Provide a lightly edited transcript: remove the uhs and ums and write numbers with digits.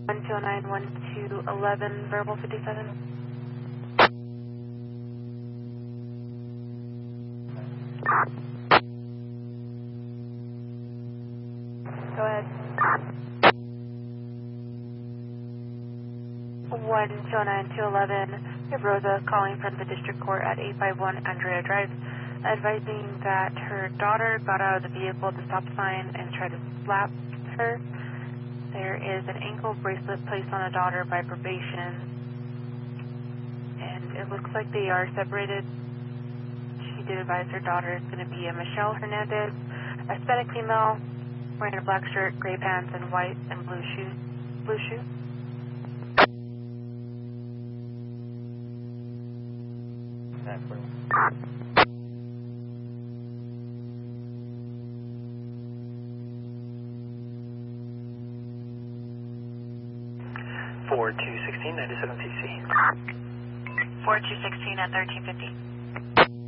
1091211, verbal 57. Go ahead. 1091211, Rosa calling from the district court at 851 Andrea Drive, advising that her daughter got out of the vehicle at the stop sign and tried to slap her. There is an ankle bracelet placed on the daughter by probation, and it looks like they are separated. She did advise her daughter is going to be a Michelle Hernandez, a Hispanic female, wearing a black shirt, gray pants, and white and blue shoes. Blue shoes. Exactly. 4216 97 CC. 4216 at 1350.